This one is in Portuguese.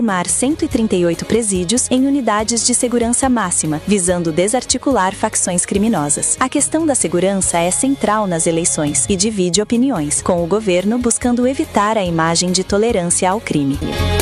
transformar 138 presídios em unidades de segurança máxima, visando desarticular facções criminosas. A questão da segurança é central nas eleições e divide opiniões, com o governo buscando evitar a imagem de tolerância ao crime.